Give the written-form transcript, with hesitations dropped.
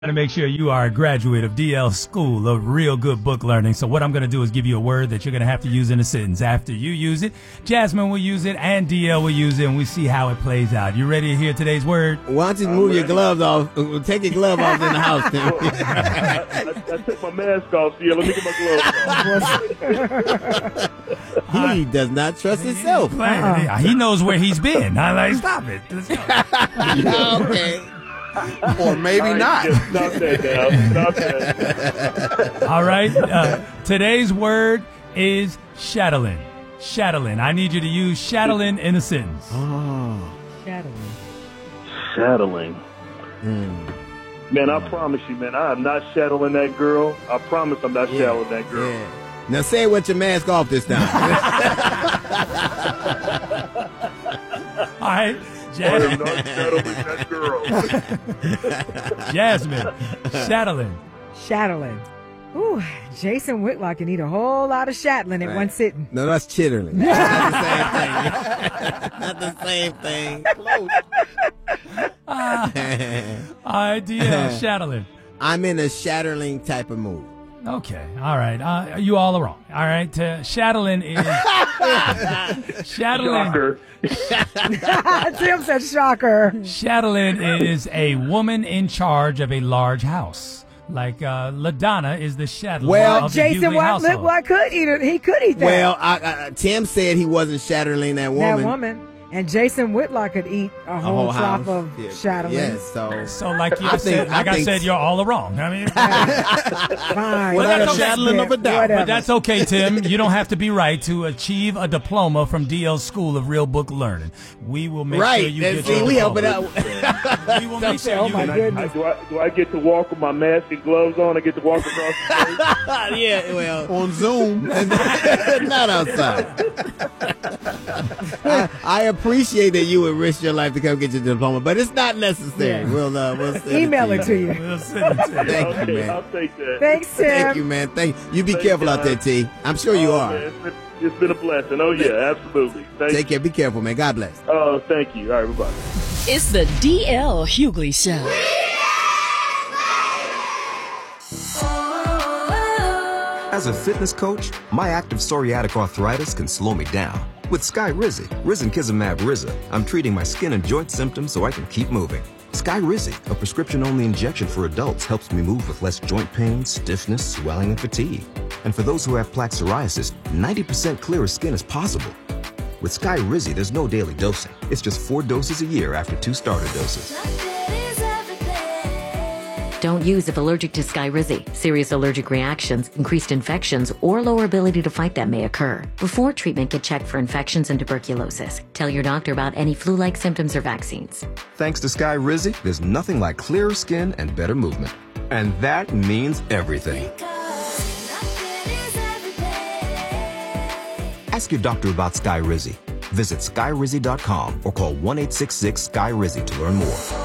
To make sure you are a graduate of DL School of Real Good Book Learning. So what I'm going to do is give you a word that you're going to have to use in a sentence. After you use it, Jasmine will use it and DL will use it, and we see how it plays out. You ready to hear today's word? Why don't you move your gloves off? Take your glove off in the house, Tim. I took my mask off, so yeah, let me get my gloves off. He does not trust himself. He knows where he's been. I like, stop it. Let's go. Okay. Or maybe not. Stop that now. Stop that. All right. Today's word is shadowing. Shadowing. I need you to use shadowing in a sentence. Oh. Shadowing. Man, I promise you, man, I am not shadowing that girl. I promise I'm not shadowing that girl. Yeah. Now say it with your mask off this time. All right. I am not shadowing that girl. Jasmine, shadowing. Shadowing. Ooh, Jason Whitlock can eat a whole lot of shadowing at one sitting. No, that's chitterling. Not the same thing. Close. All right, DL, shadowing. I'm in a shatterling type of mood. Okay, all right. You all are wrong. All right, shadowing is shadowing. Tim said shocker. Shadowing is a woman in charge of a large house. Like LaDonna is the shadowing of the Jason Hughley household. Whitlock could eat it. He could eat that. Well, Tim said he wasn't shattering that woman. That woman. And Jason Whitlock could eat a whole crop of shadowing. Yes, so like you said, I said, you're all wrong. I mean, fine. Well, that's shadowing of a doubt. But that's okay, Tim. You don't have to be right to achieve a diploma from DL School of Real Book Learning. We will make sure you get your we help it out. We will make sure you goodness. Do I get to walk with my mask and gloves on? I get to walk across the street? Yeah, well, On Zoom. not outside. I appreciate that you would risk your life to come get your diploma, but it's not necessary. Yeah. We'll send email it to you. We'll send it to you. Thank you, man. I'll take that. Thanks, Tim. Thank you, man. You be careful out there, T. I'm sure you are. Man, it's been a blessing. Oh, yeah, absolutely. Take care. Be careful, man. God bless. Oh, thank you. All right, bye-bye. It's the DL Hughley Show. As a fitness coach, my active psoriatic arthritis can slow me down. With Skyrizi, Risankizumab Riza, I'm treating my skin and joint symptoms so I can keep moving. Skyrizi, a prescription-only injection for adults, helps me move with less joint pain, stiffness, swelling, and fatigue. And for those who have plaque psoriasis, 90% clearer skin is possible. With Skyrizi, there's no daily dosing. It's just 4 doses a year after 2 starter doses. Don't use if allergic to Skyrizi. Serious allergic reactions, increased infections, or lower ability to fight them may occur. Before treatment, get checked for infections and tuberculosis. Tell your doctor about any flu-like symptoms or vaccines. Thanks to Skyrizi, there's nothing like clearer skin and better movement. And that means everything. Ask your doctor about Skyrizi. Visit Skyrizi.com or call 1-866-SKYRIZI to learn more.